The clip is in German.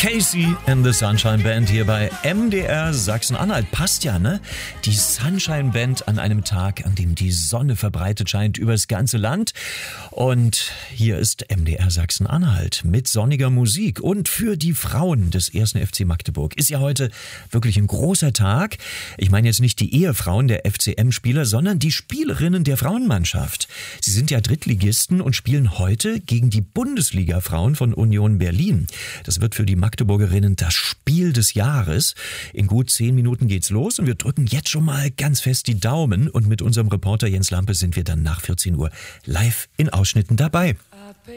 Casey and the Sunshine Band hier bei MDR Sachsen-Anhalt. Passt ja, ne? Die Sunshine Band an einem Tag, an dem die Sonne verbreitet scheint übers ganze Land. Und hier ist MDR Sachsen-Anhalt mit sonniger Musik. Und für die Frauen des 1. FC Magdeburg ist ja heute wirklich ein großer Tag. Ich meine jetzt nicht die Ehefrauen der FCM-Spieler, sondern die Spielerinnen der Frauenmannschaft. Sie sind ja Drittligisten und spielen heute gegen die Bundesliga-Frauen von Union Berlin. Das wird für die Magdeburgerinnen das Spiel des Jahres. In gut 10 Minuten geht's los und wir drücken jetzt schon mal ganz fest die Daumen. Und mit unserem Reporter Jens Lampe sind wir dann nach 14 Uhr live in Ausschnitten dabei.